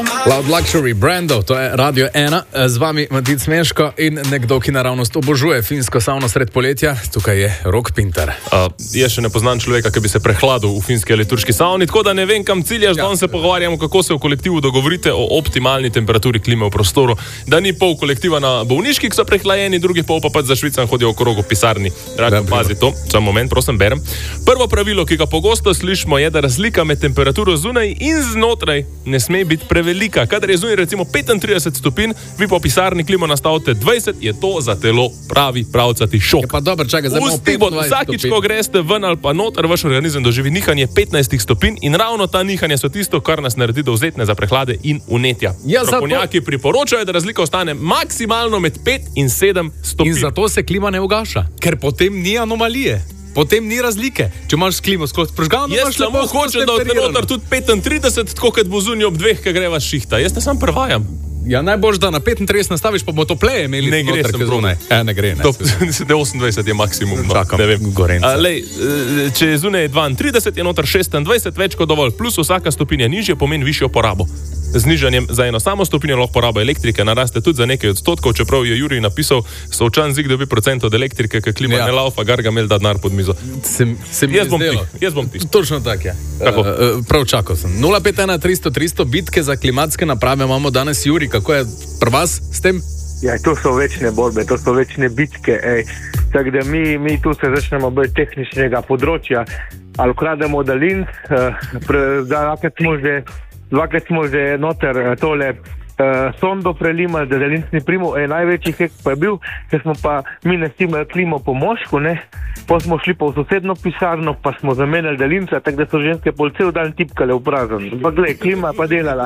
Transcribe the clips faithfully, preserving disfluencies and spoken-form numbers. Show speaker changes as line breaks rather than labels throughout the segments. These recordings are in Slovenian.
Loud Luxury brandov, to je Radio ena, z vami Matic Meško in nekdo, ki naravnost obožuje finsko savno sred poletja, tukaj je Rok Pintar.
Uh, jaz še ne poznam človeka, ki bi se prehladil v finski ali turški savni, tako da ne vem, kam ciljaš, ja. Danes se pogovarjamo, kako se v kolektivu dogovorite o optimalni temperaturi klime v prostoru, da ni pol kolektiva na bolniški, ki so prehlajeni, drugi pol pa pač za Švican hodijo okrog v pisarni. Rad pazi to, samo moment, prosim, berem. Prvo pravilo, ki ga pogosto slišimo, je, da razlika med temperaturo zunaj in znotraj ne sme biti prevelika. Kadar je zunaj recimo petintrideset stopinj, vi po pisarni klimo nastavite dvajset, je to za telo pravi pravcati šok.
Je pa dobro, čakaj, zdaj bomo petindvajset
vsakič,
stopinj.
ko greste ven ali pa noter, vaš organizem doživi nihanje petnajst stopinj in ravno ta nihanja so tisto, kar nas naredi dovzetne za prehlade in vnetja.
Ja,
strokovnjaki zato... priporočajo, da razlika ostane maksimalno med pet in sedem stopinj.
In zato se klima ne ugaša, ker potem ni anomalije. Potem ni razlike, če imaš klimo skozi prižgano.
Jaz samo hočem, da od noter tudi petintrideset, tako kot bo zunaj ob dveh, ki greva šihta. Jaz te sam prvajam.
Ja, najbolj, da na petintrideset nastaviš, pa bomo topleje imeli.
Ne gre, sem zunaj.
E, ne gre, ne.
osemindvajset je maksimum. No.
Čakam,
ne vem.
Gorenca.
A, lej, če je zunaj dvaintrideset, je noter šestindvajset, več kot dovolj. Plus vsaka stopinja nižje pomeni višjo porabo. Z nižanjem za eno samo stopinjo lahko poraba elektrike naraste tudi za nekaj odstotkov, čeprav je Jurij napisal, Solčan zik dobi procent od elektrike, ker klima ja. ne laufa, Gargamel da denar pod mizo.
Sem, sem
jaz, bom ti, jaz bom ti.
Točno tak je. Uh, uh, prav čakal sem. nula pet ena tristo tristo bitke za klimatske naprave imamo danes. Jurij, kako je pri vas s tem?
Ja, to so večne borbe, to so večne bitke. Tako da mi, mi tu se začnemo bolj tehničnega področja. Ali ukrademo daljinc, uh, dvakrat smo že Dvakrat smo že noter tole uh, sondo prelimali, da daljinc ni primil. E, največji hek pa je bil, ker smo pa mi nastimali klimo po mošku, ne. Pa smo šli pa v sosedno pisarno, pa smo zamenjali daljinca, tako da so ženske pol cel dan tipkale v prazen. Pa glej, klima pa delala.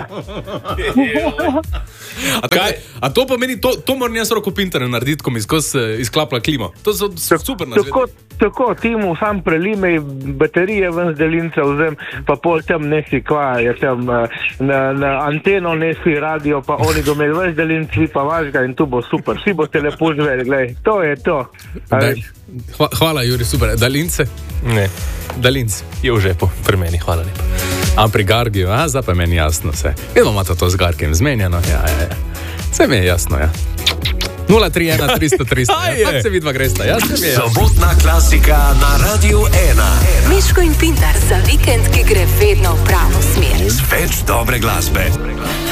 a, kaj, a to pomeni, to, to moram jaz Roku Pintarju narediti, ko mi skozi izklapla klimo. To so super nazvedi.
Tako, tako, ti mu sam prelimej baterije ven z daljinca vzem, pa pol tam nesi kvaja, tam na, na anteno nesi radio, pa oni domeli več daljinc, vi pa vašga in tu bo super. Vsi boste lepo živeli, glej, to je to.
Hva, hvala, Juri, super. Daljince?
Ne.
Daljinc?
Je v žepu, pri meni, hvala lepa.
A pri Gargiju, a zdaj pa meni jasno vse. Vedno imate to z Gargijem zmenjeno, ja, ja, ja. Vse mi je jasno, ja. nula tri ena tristo tristo. Tako se vidva gresta, ja, se mi je jasno.
Sobotna klasika na Radiu ena.
Meško in Pintar za vikend, ki gre vedno v pravo smer.
Z več dobre glasbe.